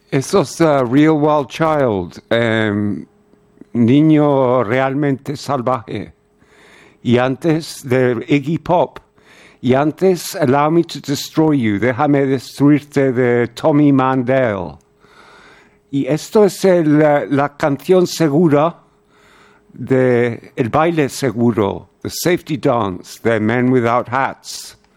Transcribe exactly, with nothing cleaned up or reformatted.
Eso es uh, Real Wild Child, um, Niño Realmente Salvaje. Y antes de Iggy Pop. Y antes Allow Me to Destroy You, Déjame Destruirte, de Tommy Mandel. Y esto es el, la, la canción segura de el baile seguro, The Safety Dance, de Men Without Hats.